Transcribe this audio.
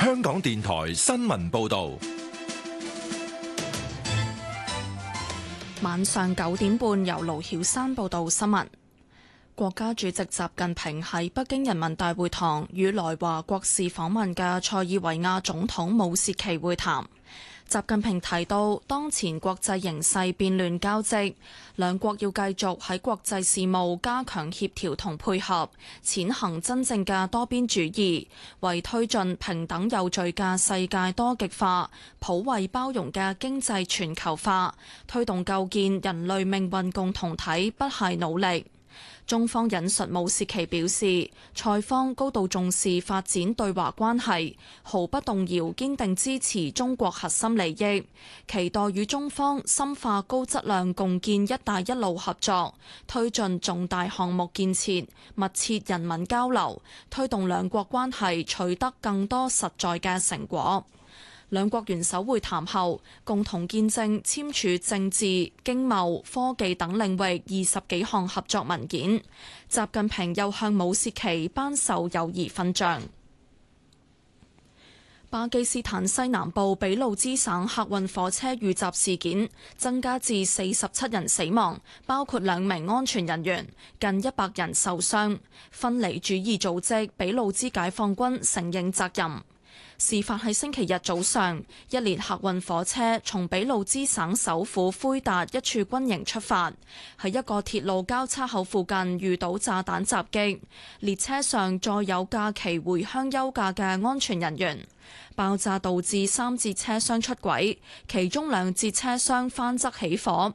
香港電台新聞報道。 晚上9點半，由盧曉山報道新聞。國家主席習近平喺北京人民大會堂與來華國事訪問嘅塞爾維亞總統武契奇會談。習近平提到，當前國際形勢變亂交織，兩國要繼續喺國際事務加強協調同配合，踐行真正嘅多邊主義，為推進平等有序嘅世界多極化、普惠包容嘅經濟全球化，推動構建人類命運共同體不懈努力。中方引述武契奇表示，塞方高度重視發展對華關係，毫不動搖堅定支持中國核心利益，期待與中方深化高質量共建一帶一路合作，推進重大項目建設，密切人民交流，推動兩國關係取得更多實在嘅成果。兩國元首會談後，共同見證簽署政治、經貿、科技等領域20幾項合作文件。習近平又向武契奇頒授友誼勳章。巴基斯坦西南部俾路支省客運火車遇襲事件增加至47人死亡，包括2名安全人員，近100人受傷。分離主義組織俾路支解放軍承認責任。事發喺星期日早上，一列客運火車從俾路支省首府魁達一處軍營出發，喺一個鐵路交叉口附近遇到炸彈襲擊。列車上載有假期回鄉休假嘅安全人員。爆炸導致3節車廂出軌，其中2節車廂翻側起火，